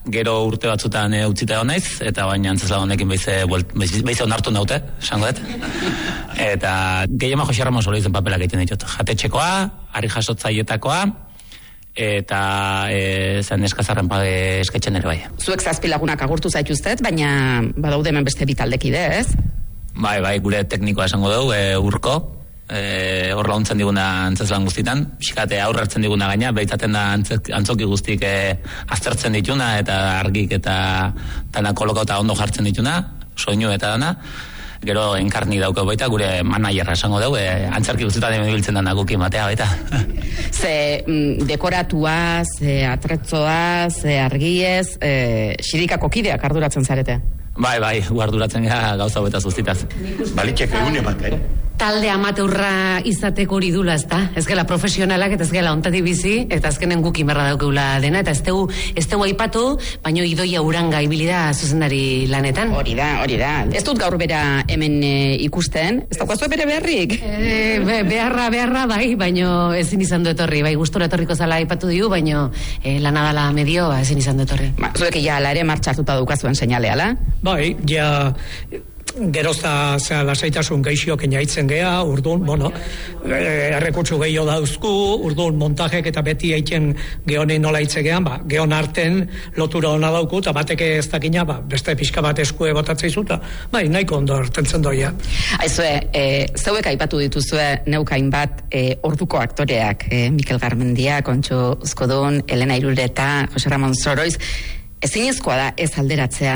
gero urte batzutan utzita egon naiz, eta baina antzesla honekin beize onartu naute, esango dut. Eta gehiago Jose Ramon Soloizen papelak egiten ditut. Jatetxekoa, Harri jasotzaietakoa, eta zen eskazarren esketxen ere bai. Zuek 7 lagunak agurtu zaituztet, baina badaude hemen beste 2 taldekide, ez? Bai, gure teknikoa esango dugu, Urko, hor launtzen diguna antzeslan guztitan, pixkate aurrertzen diguna gaina, behitzaten da antzoki guztik aztertzen dituna, eta argik eta dana kolokauta ondo jartzen dituna, soinu eta dana, gero enkarni dauko baita, gure manaierra esango dugu, antzarki guztietan biltzen dana guki matea baita. Ze dekoratuaz, atretzoaz, argiez, xirikako kideak arduratzen zarete? Bai, arduratzen gara gauza betaz guztitaz. Balitxek egune bat, Talde amateurra izateko hori dula, ezta? Ez gela profesionalak eta ez gela ontati bizi, eta azkenen gukin berra daukeula dena, eta ez tegu aipatu, baino Idoia Uranga ibili da zuzendari lanetan. Hori da. Ez dut gaur bera hemen ikusten, ez daukazu bere beharrik? Beharra bai, baino ezin izan du etorri, bai gustora etorriko zala aipatu diu, baino lanadala medioa ezin izan du etorri. Zuek ja ala ere martxartuta daukazuen seinale, ala? Bai, ja gerozta lasaitasun geixioak inaitzen gea, urdun, errekutsu gehiago dauzku, urdun montajek eta beti eitzen gehonin nola hitzegean, geon arten lotura hona dauku, eta bateke ez dakina, beste pixka bat eskue botatzeizuta, nahiko ondo hartentzen doia. Aizue, zeuek aipatu dituzue neukain bat orduko aktoreak, Mikel Garmendia, Kontxo Uzkodun, Elena Irureta, Jose Ramon Soroiz, ezinezkoa da ez alderatzea?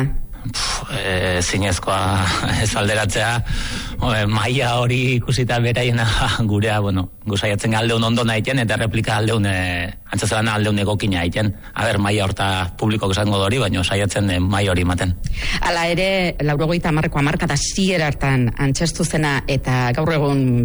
Zinezkoa ez alderatzea, maia hori ikusita beraiena gurea, guzaiatzen aldeun ondo nahiten, eta replika aldeun, antzazelana aldeun egokina haiten. Maia horta publikok esango dori, baina saiatzen maia hori ematen. Hala ere, 80ko hamarkada hasiera hartan antzestu zena, eta gaur egun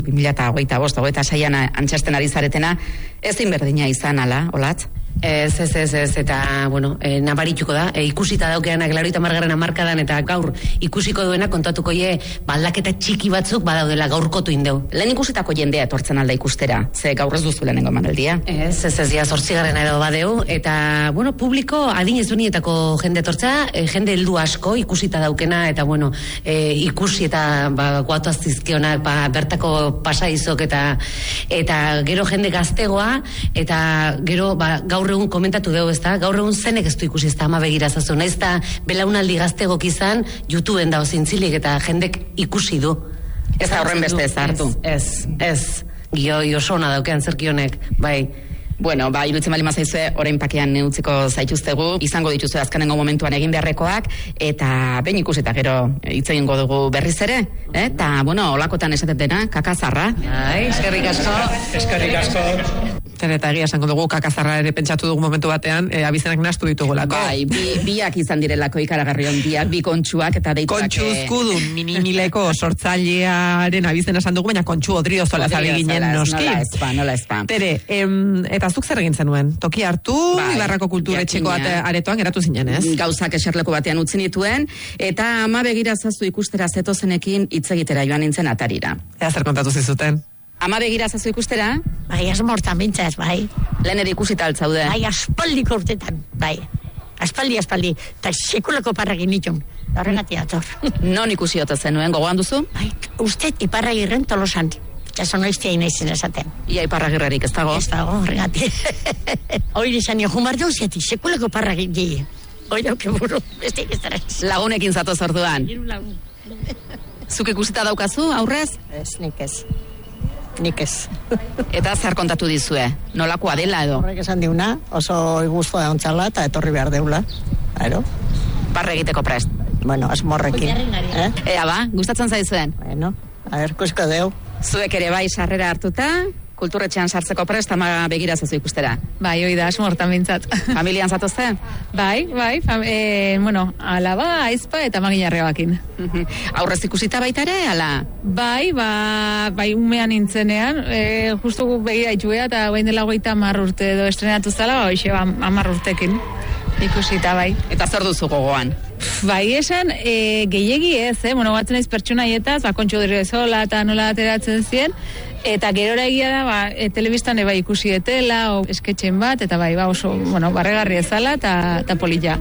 2025 antzesten ari zaretena, ezin berdina izan, ala, Olatz? Ez, eta, nabarituko da, ikusita daukeanak 80. hamarkadan, eta gaur ikusiko duena kontatuko aldaketa txiki batzuk badaudela gaurkotu indeu. Lehen ikusitako jendea etortzen alda ikustera, ze gaur ez duzu lehenengo emanaldia. Ez, 8. edo badeu, eta, publiko adin ezberdinetako jende etortza, jende heldu asko ikusita daukena, eta, ikusi eta guatuaz zizkionak, bertako pasaizok, eta gero jende gaztegoa, eta gero, gaur egun komentatu dugu, ezta? Gaur egun zenek ez du ikusi, ezta, ama begirazazun, ez da belaunaldi gaztegok izan, YouTubeen dago zintzilik, eta jendek ikusi du. Ez da horren beste ez hartu. Ez. Oso ona daukean zerkionek, bai. Iruditzen bali mazaizue, orain pakean utziko zaituztegu, izango dituzue azkenengo momentuan egin beharrekoak, eta behin ikusita gero hitz egingo dugu berriz ere, eta, olakotan esaten dena, kakazarra. Eskerrik asko. Eta egia esango dugu kakazarra ere pentsatu dugu momentu batean, abizenak nahastu ditugulako. Biak izan direlako ikaragarri ondiak, bi kontxuak eta deituak. Kontxu Uzkudun, minimileko sortzailearen abizena esan dugu, baina Kontxu Odriozola zabi ginen noski. Nola ezpa. Tere, eta zuk zer egin zenuen? Toki hartu, Ibarrako kulturetxeko aretoan geratu zinen, ez? Gauzak eserleko batean utzi nituen, eta ama begirazazu ikustera zetozenekin hitz egitera joan nintzen atarira. Ea zer kontatu zizuten? Ama begirazazu ikustera? Bai, asmortan bintzaz, bai. Lehen ere ikusita altzaude? Bai, aspaldiko urtetan, bai. Aspaldi. Eta sekulako parragin nitun. Horregatik ator. Non ikusi ote zenuen, gogoan duzu? Bai, usted iparragirren Tolosan. Jaso noiztea inaizen esaten. Ia iparragirrerik, ez dago? Ez dago, horregatik. Oire izan joan bar dauzeti, sekulako parragin gehi. Oire auke buru, beste ikiztara. Lagunekin zatoz orduan? Hiru lagun. Zuk ikusita daukazu, aurrez? Ez, nik ez. Eta zer kontatu dizue? Nolakoa dela edo? Horrek esan diuna, oso iguztua dauntzala eta etorri behar deula. Barre egiteko prest. Asmorrekin. Ea gustatzen zaizuen? Kusko deu. Zuek ere bai sarrera hartuta, kulturetxean sartzeko prest, ama begirazazu ikustera. Bai, hoi da, asmortan bintzat. Familian zatozte? Bai, alaba, aizpa eta maginarreabakin. Aurrez ikusita baita ere, ala? Bai, umean nintzenean, justu begira itxuea, eta bain dela 30 urte edo estrenatu zala, hoxe, 10 urtekin. Ikusita, bai. Eta zer duzu gogoan? Bai, esan, gehiegi ez, batzen naiz pertsonaietaz, Kontxu Odriozola eta nola ateratzen zien, eta gerora egia da, telebistan ikusi etela, o esketxen bat, eta oso, barregarri ezala, eta polilla.